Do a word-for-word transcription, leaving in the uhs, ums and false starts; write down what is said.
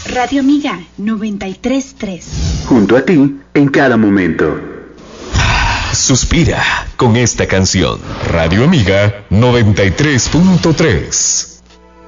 Radio Amiga noventa y tres punto tres. Junto a ti en cada momento. Suspira con esta canción. Radio Amiga noventa y tres punto tres.